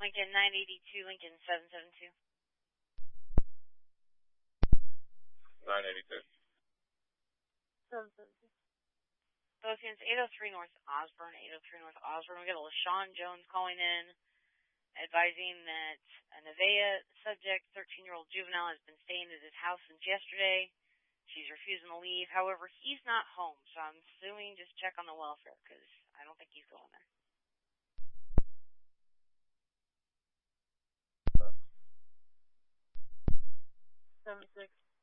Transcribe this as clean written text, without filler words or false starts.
Lincoln 982, Lincoln 772. 982. 772. Those units 803 North Osborne, 803 North Osborne. We got a LaShawn Jones calling in, advising that a Nevaeh subject, 13-year-old juvenile, has been staying at his house since yesterday. She's refusing to leave. However, he's not home, so I'm assuming just check on the welfare, because I don't think he's going there. 76.